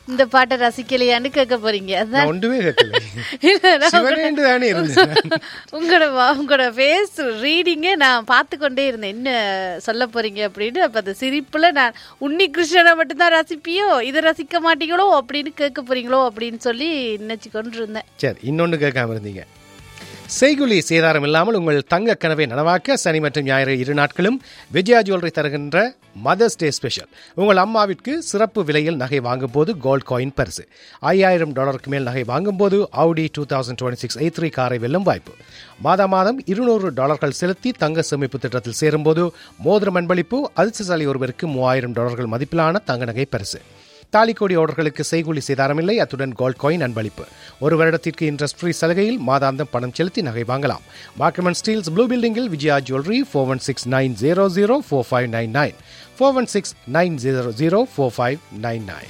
இந்த பாட்டை ரசிக்கலையான்னு கேட்க போறீங்க. அதான் ஒன்றுமே கேட்கல. உங்களோட ஃபேஸ் ரீடிங்கே நான் பார்த்து கொண்டே இருந்தேன், என்ன சொல்ல போறீங்க அப்படின்னு. அப்ப அந்த சிரிப்புல நான் உன்னி கிருஷ்ணனை மட்டும்தான் ரசிப்பியோ, இதை ரசிக்க மாட்டீங்களோ அப்படின்னு கேட்க போறீங்களோ அப்படின்னு சொல்லி நினைச்சு கொண்டு இருந்தேன். சரி, இன்னொன்று கேட்காம இருந்தீங்க. செய்குலி சேதாரம் இல்லாமல் உங்கள் தங்க கனவை நனவாக்க சனி மற்றும் ஞாயிறு 2 நாட்களும் விஜயா ஜுவல்லரி தருகின்ற மதர்ஸ் டே ஸ்பெஷல். உங்கள் அம்மாவிற்கு சிறப்பு விலையில் நகை வாங்கும் போது கோல்ட் காயின் பரிசு. $5000 மேல் நகை வாங்கும் போது Audi 2026 A3 காரை வெல்லும் வாய்ப்பு. மாதம் $200 செலுத்தி தங்க சேமிப்பு திட்டத்தில் சேரும்போது மோதிரம் அன்பளிப்பு. அதிர்ஷ்டசாலி ஒருவருக்கு $3000 மதிப்பிலான தங்க நகை பரிசு. தாலிக்கோடி ஆர்டர்களுக்கு செய்கூலி சேதாரம் இல்லை. அத்துடன் கோல்ட் காயின் அன்பளிப்பு. 1 வருடத்திற்கு இன்ட்ரெஸ்ட் ஃப்ரீ சலுகையில் மாதாந்தம் பணம் செலுத்தி நகை வாங்கலாம். மார்க்கமன் ஸ்டீல்ஸ் ப்ளூ பில்டிங்கில் விஜயா ஜுவல்லரி 4169004599 4169004599.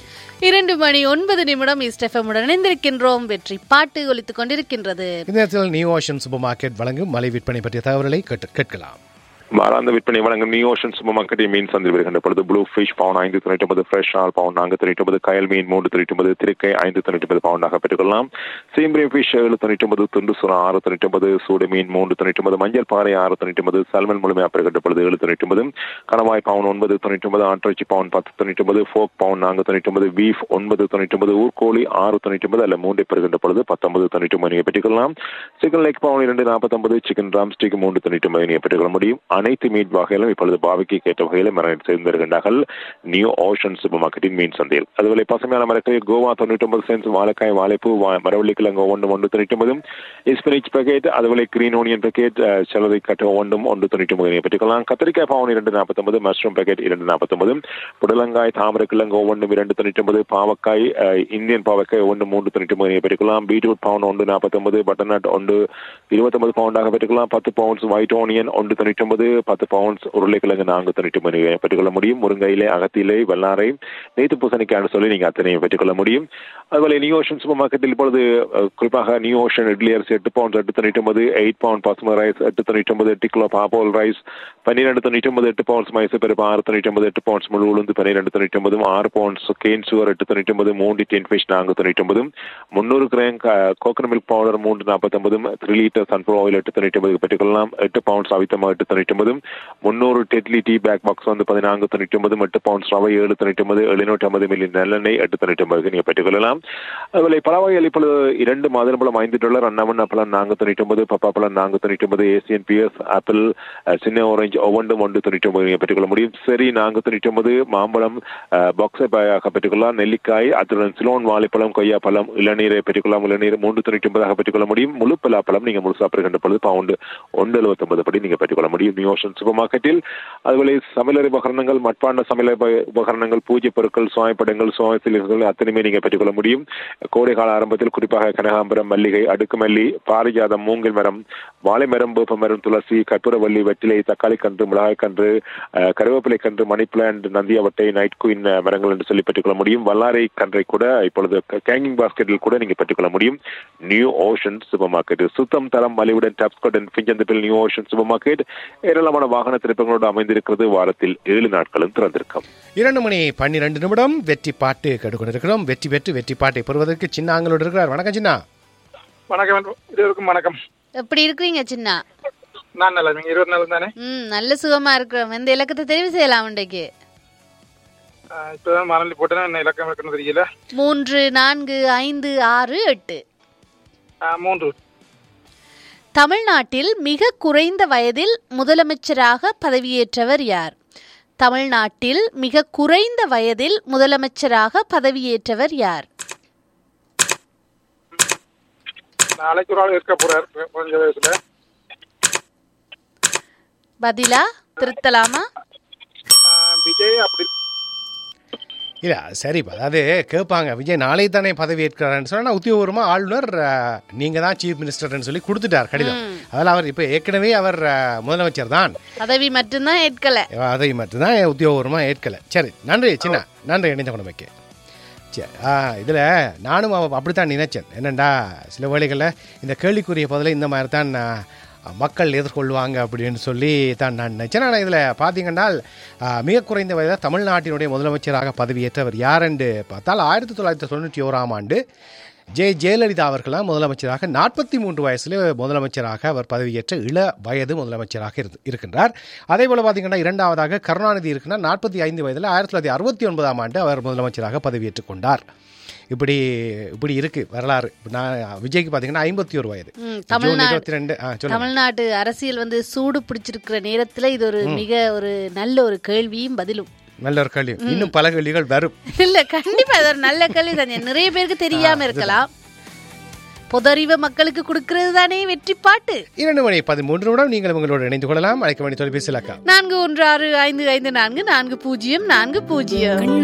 2:09 ஈஸ்ட் எஃப்எம் உடன் இணைந்திருக்கின்றோம். வெற்றி பாட்டு ஒலித்துக் கொண்டிருக்கின்றது. இந்த நேரத்தில் நியூ ஓஷன் சூப்பர் மார்க்கெட் வழங்கும் மலை விற்பனை பற்றிய தகவல்களை கேட்கலாம். வாராந்த விற்பனை வழங்கும் நியூ ஓஷன் சூப்பர் மார்க்கெட்டில் மீன் சந்தை வருகின்ற பொழுது ப்ளூ ஃபிஷ் பவுன் 5.99, ஃப்ரெஷ் ஆல் பவுன் 4.99, கயல் மீன் 3.99, திருக்கை 5.99 பவுண்டாக பெற்றுக்கொள்ளலாம். சீம்பிரியம் ஃபிஷ் 7.99, துண்டு சுறா 6.99, சூடு மீன் 3.99, மஞ்சள் பாறை 6.99, சல்மன் முழுமையாக பெறுகின்ற பொழுது 7.99, கணவாய் பவுன் 9.99, ஆட்டிறைச்சி பவுன் 10.99, ஃபோக் பவுன் 4.99, பீஃப் 9.99, ஊர்கோழி 6.99 அல்ல 3 பெறுகின்ற பொழுது 19.99 பெற்றுக்கொள்ளலாம். சிக்கன் லெக் பவுன் 2.49, சிக்கன் ட்ரம்ஸ்டிக் 3.99 பெற்றுக்கொள்ள முடியும். அனைத்து மீட் வகைகளும் இப்பொழுது பாவிக்கு கேட்ட வகையில் மரணம் செய்து வருகின்றார்கள் நியூ ஓஷன் சூப்பர் மார்க்கெட்டின் மீன் சந்தையில். அதுவரை பசுமையான மரக்கறி கோவா 99 சென்ட்ஸ், வாழைக்காய், வாழைப்பூ, மரவள்ளி கிழங்கு 1.99, ஸ்பினிச் பேக்கெட், அதுவரை கிரீன் ஓனியன் பேக்கெட், செலவை கட்டு 1.99 பெற்றுக்கலாம். கத்திரிக்காய் பவுன் 2.49, மஷ்ரூம் பேக்கெட் 2.49, புடலங்காய், தாமரை கிழங்கு 2.99, பாவக்காய், இந்தியன் பாவக்காய் 3.99 பெற்றுக்கலாம். பீட்ரூட் பவுன் 1.49, butternut 29 பவுண்டாக பெற்றுக்கலாம். 10 pounds white onion 1.99, 10 pounds உருளைக்கிழங்கு 4.99 பெற்றுக்கொள்ள முடியும். முருங்கையிலே, அகத்திலே, வெள்ளாரை, நேத்து பூசணிக்கான சொல்லி நீங்க அத்தனையும் பெற்றுக்கொள்ள முடியும். அதுபோல நியூ ஓஷன் சூப்பர் மார்க்கெட்டில் இப்பொழுது குறிப்பாக நியூ ஓஷன் இட்லி அரிசி 8 பவுண்ட்ஸ் 8.99, 8 பவுண்ட் பசுமை rice 8.99, 8 kilo பாப்போல் rice 12.99, 8 pounds Mysore பருப்பு 6.99, 8 பவுண்ட்ஸ் முழு உளுந்து 12.99, 6 pounds can sugar 8.99, 3 ten fish 4.99, 300 gram coconut milk powder 3.49, 3 litre sunflower oil 8.99 பெற்றுக்கொள்ளலாம். 8 pounds அவித்தமா 8.99, 300 deadly tea back box 14.99, 8 pounds ரவை 7.99, 750 மில்லி நல்லெண்ணெய் 8.99 நீங்க பெற்றுக்கொள்ளலாம். அதுபோல பல வகைகள் இப்பொழுது 2 மாதுளம்பழம் $5, அண்ணாமண்ண பழம் 4.99, பப்பா பழம் 4.99, ஏசியன் பியர்ஸ் ஆப்பிள் சின்ன ஆரஞ்சு ஒவ்வொன்றும் 1.99 நீங்க பெற்றுக்கொள்ள முடியும். சரி 4.99, மாம்பழம் பாக்ஸை பேக்காக பெற்றுக்கொள்ளலாம். நெல்லிக்காய், அத்துடன் சிலோன் வாழைப்பழம், கொய்யா பழம், இளநீரை பெற்றுக்கொள்ளலாம். இளநீர் 3.99 பெற்றுக்கொள்ள முடியும். முழு பலாப்பழம் நீங்க முழுசா பெறுகின்ற பொழுது பவுண்டு 1.79 படி நீங்க பெற்றுக்கொள்ள முடியும் நியூ ஓஷன் சூப்பர் மார்க்கெட்டில். அதுபோல சமையலறை உபகரணங்கள், மட்பாண்ட சமையலறை உபகரணங்கள், பூஜை பொருட்கள், சுவாய்ப்படங்கள், சுவாய்சிலிகள் அத்தனையுமே நீங்க பெற்றுக்கொள்ள முடியும். கோடை கால ஆரம்பத்தில் குறிப்பாக கனகாம்பரம், மல்லிகை, அடுக்குமல்லி, பாரிஜாதம், மூங்கில் மரம், வாழை மரம், வேப்ப மரம், துளசி, கற்பூரவள்ளி, வெற்றிலை, தக்காளி கன்று, மிளகாய் கன்று, கருவேப்பிலை கன்று, மணி பிளான்ட், நந்தியாவட்டை, நைட் குயின் மரங்கள் என்று சொல்லி பெற்றுக்கொள்ள முடியும். வல்லாரை கன்றை கூட இப்பொழுது கேங்கிங் பாஸ்கெட்டில் கூட நீங்க பெற்றுக்கொள்ள முடியும் நியூ ஓஷன் சூப்பர் மார்க்கெட். சுத்தம், தரம், மலிவுடன் டாப்ஸ்காட் ஃபிஞ்சந்திப்பில் நியூ ஓஷன் சூப்பர் மார்க்கெட் ஏராளமான வாகன திருப்பங்களோடு அமைந்திருக்கிறது. வாரத்தில் 7 நாட்களும் திறந்திருக்கும். 2:12 வெற்றி பாட்டு கேட்டுக்கொண்டிருக்கிறோம். வெற்றி பாட்டை பெறுவதற்கு சின்ன ஆங்களோடு இருக்கிறார். வணக்கம் சின்ன. வணக்கம். இருவருக்கும் வணக்கம். எப்படி இருக்கிறீங்க சின்ன? நான் நல்லா. நீங்க 20 நாள் தானே? நல்ல சுகமா இருக்கிறோம். எந்த இலக்கத்தை தெரிவு செய்யலாம் இன்றைக்கு? இப்பதான் மறந்து போட்டேன். என்ன இலக்கம் இருக்குன்னு தெரியல. 3, 4, 5, 6, 8. 3. தமிழ்நாட்டில் மிக குறைந்த வயதில் முதலமைச்சராக பதவியேற்றவர் யார்? தமிழ்நாட்டில் மிக குறைந்த வயதில் முதலமைச்சராக பதவியேற்றவர் யார்? நாளைக்கு ஒரு ஆள் இருக்க போறார் கொஞ்ச வயசுல. பதிலா திருத்தலாமா? விஜய். அப்படி இல்ல சரி, அதாவது கேட்பாங்க விஜய் நாளை தானே பதவி ஏற்கிறாருன்னு சொன்னா உத்தியோகபூர்வமாக ஆளுநர் நீங்க தான் சீஃப் மினிஸ்டர்னு சொல்லி கொடுத்துட்டார் கடிதம். அதில் அவர் இப்போ ஏற்கனவே அவர் முதலமைச்சர் தான், பதவி மட்டும்தான் ஏற்கல, பதவி மட்டும்தான் உத்தியோகபூர்வமாக ஏற்கல. சரி, நன்றி சின்ன, நன்றி இணைந்த கொண்டமைக்கு. சரி, இதில் நானும் அப்படித்தான் நினைச்சேன். என்னண்டா சில வேளைகளில் இந்த கேள்விக்குரிய பதில இந்த மாதிரி தான் மக்கள் எதிர்கொள்வாங்க அப்படின்னு சொல்லி தான் நான் நினைச்சேன். ஆனால் இதில் பார்த்தீங்கன்னா மிக குறைந்த வயதில் தமிழ்நாட்டினுடைய முதலமைச்சராக பதவியேற்றவர் யார் என்று பார்த்தால் 1991ஆம் ஆண்டு ஜெயலலிதா அவர்களாம் முதலமைச்சராக 43 வயசில் முதலமைச்சராக அவர் பதவியேற்ற இள வயது முதலமைச்சராக இருக்கின்றார். அதே போல் பார்த்தீங்கன்னா இரண்டாவதாக கருணாநிதி இருக்கிறார். 45 வயதில் 1969ஆம் ஆண்டு அவர் முதலமைச்சராக பதவியேற்றுக் கொண்டார். இப்படி இருக்கு வரலாறு. நான் விஜய்க்கு பார்த்தீங்கன்னா 51 வயது. தமிழ்நாட்டு அரசியல் வந்து சூடு பிடிச்சிருக்கிற நேரத்தில் இது ஒரு மிக ஒரு நல்ல ஒரு கேள்வியும் பதிலும். நல்ல ஒரு கேள்வி. இன்னும் பல கேள்விகள் வரும். இல்ல கண்டிப்பா அது ஒரு நல்ல கேள்வி தானே. நிறைய பேருக்கு தெரியாம இருக்கலாம். பொதறிவு மக்களுக்கு கொடுக்கிறது தானே வெற்றி பாட்டு. 2:13 நீங்கள் உங்களோடு இணைந்து கொள்ளலாம். அழைக்க வேண்டிய தொலைபேசி இலக்கம் 4165544040.